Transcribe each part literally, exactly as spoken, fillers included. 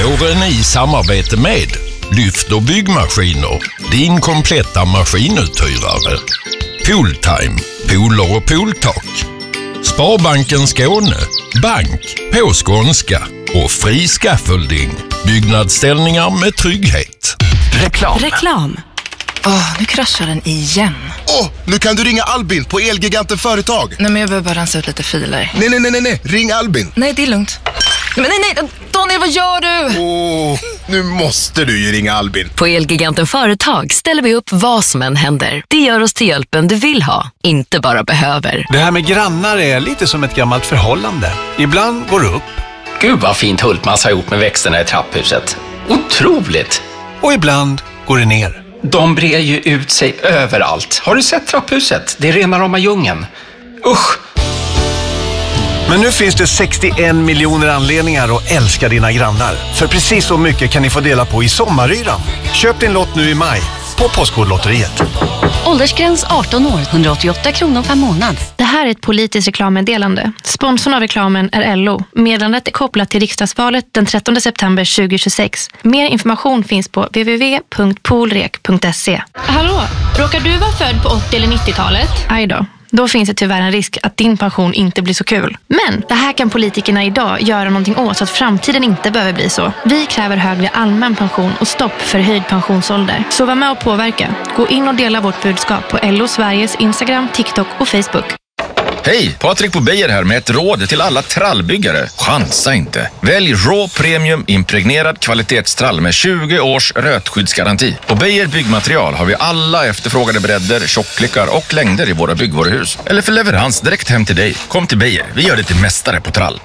Våren i samarbete med Lyft och byggmaskiner, din kompletta maskinuthyrare. Pooltime, pooler och pooltak. Sparbanken Skåne, bank på skånska och fri scaffolding. Byggnadsställningar med trygghet. Reklam. Reklam. Åh, oh, nu kraschar den igen. Åh, oh, nu kan du ringa Albin på Elgiganten Företag. Nej, men jag behöver bara rensa ut lite filer. Nej, nej, nej, nej, nej. Ring Albin. Nej, det är lugnt. Nej, nej, nej. Daniel, vad gör du? Åh, oh, nu måste du ju ringa Albin. På Elgiganten Företag ställer vi upp vad som än händer. Det gör oss till hjälpen du vill ha, inte bara behöver. Det här med grannar är lite som ett gammalt förhållande. Ibland går det upp. Gud vad fint Hultmans har gjort med växterna i trapphuset. Otroligt! Och ibland går det ner. De brer ju ut sig överallt. Har du sett trapphuset? Det är rena rama djungeln. Usch! Men nu finns det sextioen miljoner anledningar att älska dina grannar. För precis så mycket kan ni få dela på i sommaryran. Köp din lott nu i maj på Postkodlotteriet. Åldersgräns arton år, hundraåttioåtta kronor per månad. Det här är ett politiskt reklammeddelande. Sponsorn av reklamen är L O. Meddelandet är kopplat till riksdagsvalet den trettonde september tjugohundratjugosex. Mer information finns på w w w punkt polrek punkt se. Hallå, råkar du vara född på åttio- eller nittiotalet? Aj då. Då finns det tyvärr en risk att din pension inte blir så kul. Men det här kan politikerna idag göra någonting åt så att framtiden inte behöver bli så. Vi kräver högre allmän pension och stopp för höjd pensionsålder. Så var med och påverka. Gå in och dela vårt budskap på L O Sveriges Instagram, TikTok och Facebook. Hej, Patrik på Beijer här med ett råd till alla trallbyggare. Chansa inte. Välj Raw Premium impregnerad kvalitetstrall med tjugo års rötskyddsgaranti. På Beijer byggmaterial har vi alla efterfrågade bredder, tjocklekar och längder i våra byggvaruhus. Eller för leverans direkt hem till dig. Kom till Beijer, vi gör det till mästare på trall.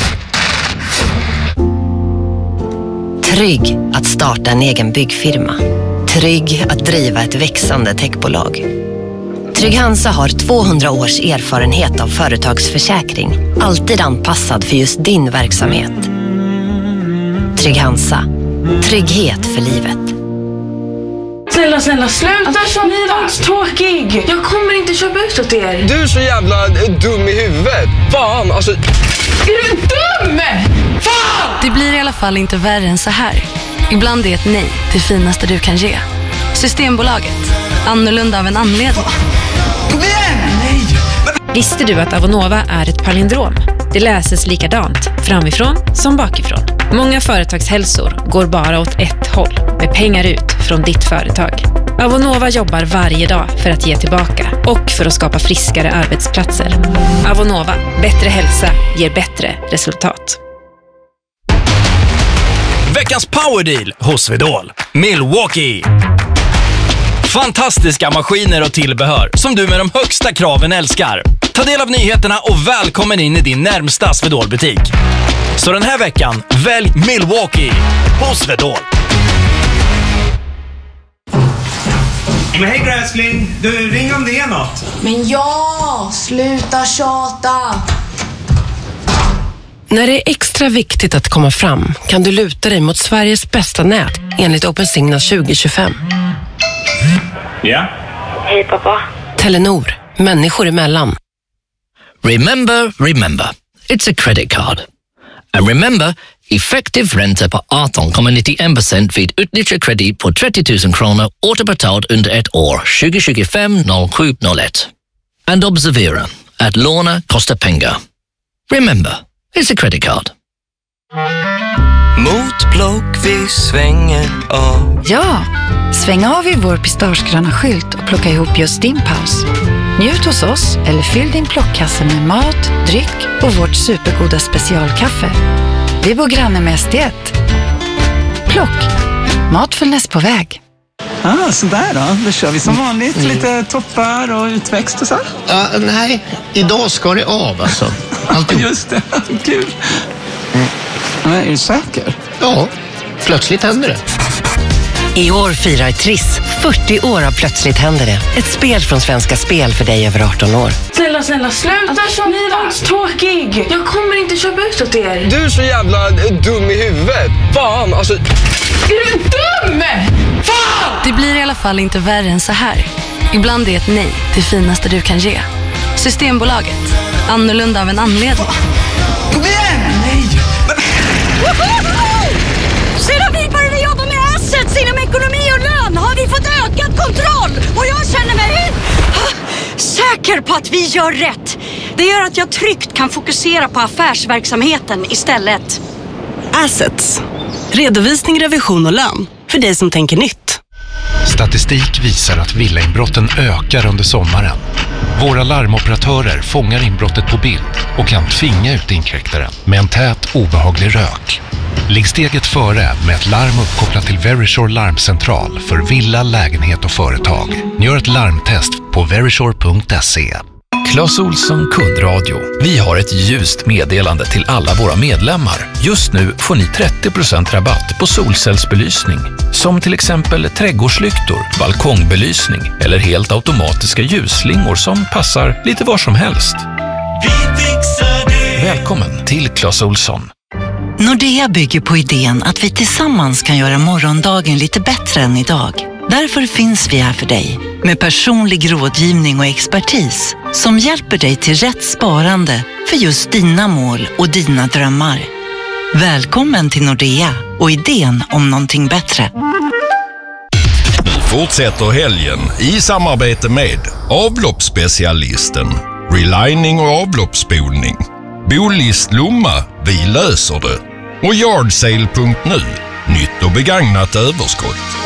Trygg att starta en egen byggfirma. Trygg att driva ett växande techbolag. Trygg Hansa har tvåhundra års erfarenhet av företagsförsäkring. Alltid anpassad för just din verksamhet. Trygg Hansa. Trygghet för livet. Snälla, snälla, sluta så tråkig. Jag kommer inte köpa ut åt er. Du är så jävla dum i huvudet. Fan, alltså... Är du dum? Fan! Det blir i alla fall inte värre än så här. Ibland är ett nej det finaste du kan ge. Systembolaget. Annorlunda av en anledning. Visste du att Avonova är ett palindrom? Det läses likadant, framifrån som bakifrån. Många företagshälsor går bara åt ett håll, med pengar ut från ditt företag. Avonova jobbar varje dag för att ge tillbaka och för att skapa friskare arbetsplatser. Avonova, bättre hälsa ger bättre resultat. Veckans powerdeal hos Swedol. Milwaukee. Fantastiska maskiner och tillbehör som du med de högsta kraven älskar. Ta del av nyheterna och välkommen in i din närmsta Swedol-butik. Så den här veckan, välj Milwaukee hos Swedol. Men hej gräsling, du ring om det är något. Men ja, sluta tjata. När det är extra viktigt att komma fram kan du luta dig mot Sveriges bästa nät enligt OpenSignal tjugo tjugofem. Ja? Hej pappa. Telenor, människor emellan. Remember, remember. It's a credit card. And remember, effektiv ränta på arton komma nittioen procent vid utnyttjad kredit på trettio tusen kronor återbetalt under ett år tjugo tjugofem noll sju noll ett. And observera att låna kostar pengar. Remember, it's a credit card. Motplock vi svänger av. Ja, sväng av i vår pistagegröna skylt och plocka ihop just din paus. Njut hos oss eller fyll din plockkasse med mat, dryck och vårt supergoda specialkaffe. Vi bor granne med S D ett. Plock, matfullnäs på väg. Ah, sådär då. Då kör vi som vanligt. Mm. Lite toppar och utväxt och så. Ja, nej, idag ska det av alltså. Alltid. Just det, kul. Mm. Men är du säker? Ja, plötsligt händer det. I år firar Triss fyrtio år av Plötsligt händer det. Ett spel från Svenska Spel för dig över arton år. Snälla, snälla, sluta så tråkig. Jag kommer inte köpa ut åt er. Du är så jävla dum i huvudet. Fan, alltså... Är du dum? Fan! Det blir i alla fall inte värre än så här. Ibland är ett nej det finaste du kan ge. Systembolaget. Annorlunda av en anledning. Kom igen! Nej! säker på att vi gör rätt. Det gör att jag tryggt kan fokusera på affärsverksamheten istället. Assets. Redovisning, revision och lön. För dig som tänker nytt. Statistik visar att villainbrotten ökar under sommaren. Våra larmoperatörer fångar inbrottet på bild och kan tvinga ut inkräktaren med en tät, obehaglig rök. Ligg steget före med ett larm uppkopplat till Verisure larmcentral för villa, lägenhet och företag. Gör ett larmtest på verisure punkt se. Clas Ohlson kundradio. Vi har ett ljust meddelande till alla våra medlemmar. Just nu får ni trettio procent rabatt på solcellsbelysning. Som till exempel trädgårdslyktor, balkongbelysning eller helt automatiska ljusslingor som passar lite var som helst. Vi fixar det. Välkommen till Clas Ohlson. Nordea bygger på idén att vi tillsammans kan göra morgondagen lite bättre än idag. Därför finns vi här för dig med personlig rådgivning och expertis som hjälper dig till rätt sparande för just dina mål och dina drömmar. Välkommen till Nordea och idén om någonting bättre. Vi fortsätter helgen i samarbete med avloppsspecialisten, relining och avloppsspolning, Bolist Lomma, vi löser det, och Yardsale punkt nu, nytt och begagnat överskott.